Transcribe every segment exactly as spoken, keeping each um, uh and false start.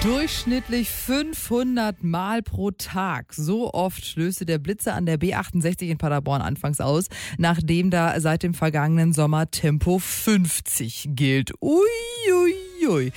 Durchschnittlich fünfhundert Mal pro Tag. So oft löste der Blitzer an der B achtundsechzig in Paderborn anfangs aus, nachdem da seit dem vergangenen Sommer Tempo fünfzig gilt. Ui, ui, ui.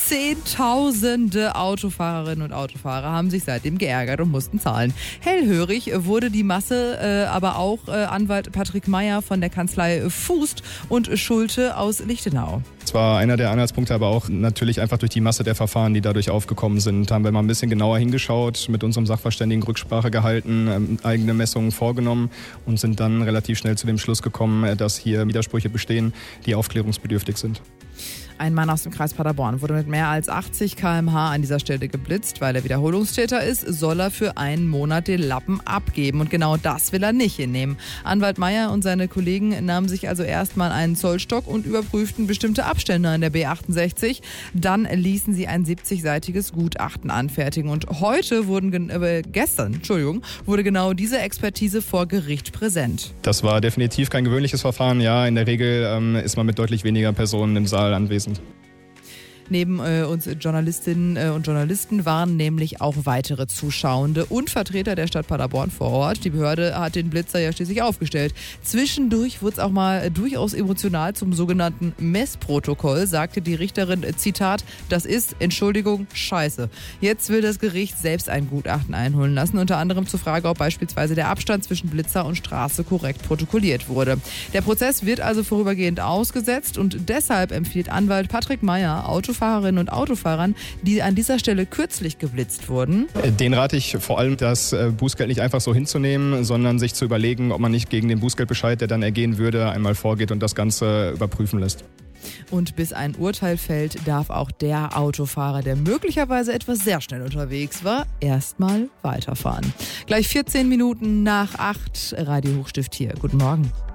Zehntausende Autofahrerinnen und Autofahrer haben sich seitdem geärgert und mussten zahlen. Hellhörig wurde die Masse, äh, aber auch äh, Anwalt Patrick Meyer von der Kanzlei Fußt und Schulte aus Lichtenau. Das war einer der Anhaltspunkte, aber auch natürlich einfach durch die Masse der Verfahren, die dadurch aufgekommen sind. Haben wir mal ein bisschen genauer hingeschaut, mit unserem Sachverständigen Rücksprache gehalten, ähm, eigene Messungen vorgenommen und sind dann relativ schnell zu dem Schluss gekommen, dass hier Widersprüche bestehen, die aufklärungsbedürftig sind. Ein Mann aus dem Kreis Paderborn wurde mit mehr als achtzig Kilometer pro Stunde an dieser Stelle geblitzt. Weil er Wiederholungstäter ist, soll er für einen Monat den Lappen abgeben. Und genau das will er nicht hinnehmen. Anwalt Meyer und seine Kollegen nahmen sich also erstmal einen Zollstock und überprüften bestimmte Abstände an der B achtundsechzig. Dann ließen sie ein siebzigseitiges Gutachten anfertigen. Und heute wurden, äh, gestern, Entschuldigung, wurde genau diese Expertise vor Gericht präsent. Das war definitiv kein gewöhnliches Verfahren. Ja, in der Regel ähm, ist man mit deutlich weniger Personen im Saal anwesend. Neben äh, uns Journalistinnen äh, und Journalisten waren nämlich auch weitere Zuschauende und Vertreter der Stadt Paderborn vor Ort. Die Behörde hat den Blitzer ja schließlich aufgestellt. Zwischendurch wurde es auch mal äh, durchaus emotional zum sogenannten Messprotokoll, sagte die Richterin, äh, Zitat, das ist, Entschuldigung, scheiße. Jetzt will das Gericht selbst ein Gutachten einholen lassen, unter anderem zur Frage, ob beispielsweise der Abstand zwischen Blitzer und Straße korrekt protokolliert wurde. Der Prozess wird also vorübergehend ausgesetzt und deshalb empfiehlt Anwalt Patrick Meyer, Autofahrerinnen und Autofahrern, die an dieser Stelle kürzlich geblitzt wurden. Den rate ich vor allem, das Bußgeld nicht einfach so hinzunehmen, sondern sich zu überlegen, ob man nicht gegen den Bußgeldbescheid, der dann ergehen würde, einmal vorgeht und das Ganze überprüfen lässt. Und bis ein Urteil fällt, darf auch der Autofahrer, der möglicherweise etwas sehr schnell unterwegs war, erstmal weiterfahren. Gleich vierzehn Minuten nach acht, Radio Hochstift hier. Guten Morgen.